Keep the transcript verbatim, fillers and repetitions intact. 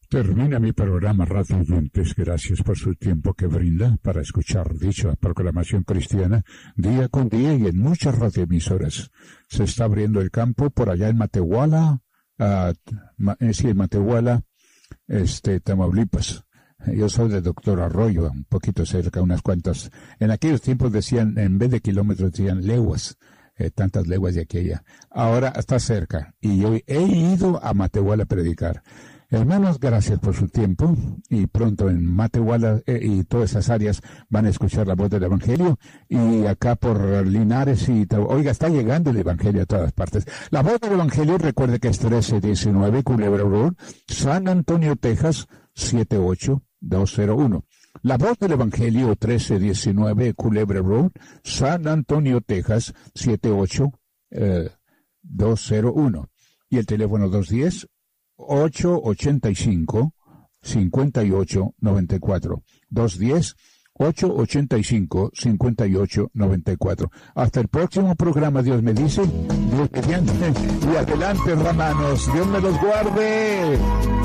Termina mi programa, radio oyentes. Gracias por su tiempo que brinda para escuchar dicha proclamación cristiana día con día y en muchas radioemisoras. Se está abriendo el campo por allá en Matehuala, uh, ma, eh, sí, en Matehuala, este, Tamaulipas. Yo soy de Doctor Arroyo, un poquito cerca, unas cuantas. En aquellos tiempos decían, en vez de kilómetros, decían leguas. Eh, tantas leguas de aquella. Ahora está cerca y yo he ido a Matehuala a predicar. Hermanos, gracias por su tiempo y pronto en Matehuala eh, y todas esas áreas van a escuchar la voz del Evangelio y acá por Linares y... Oiga, está llegando el Evangelio a todas partes. La voz del Evangelio, recuerde que es trece diecinueve Culebra Road, San Antonio, Texas, siete ocho dos cero uno. La voz del Evangelio, trece diecinueve Culebra Road, San Antonio, Texas, siete ocho dos cero uno. Y el teléfono dos uno cero, ocho ocho cinco, cinco ocho nueve cuatro. dos uno cero, ocho ocho cinco, cinco ocho nueve cuatro. Hasta el próximo programa, Dios me dice, Dios mediante, y adelante, hermanos, Dios me los guarde.